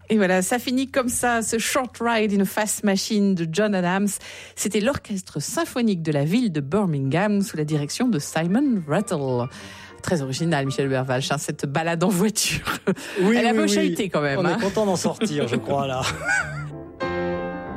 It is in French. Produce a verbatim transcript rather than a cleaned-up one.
Et voilà, ça finit comme ça, ce Short Ride in a Fast Machine de John Adams. C'était l'orchestre symphonique de la ville de Birmingham sous la direction de Simon Rattle. Très original, Michel Bervalch, hein, cette balade en voiture. Oui, Elle a oui, un peu oui. chahuté quand même. On hein. est content d'en sortir, je crois, là.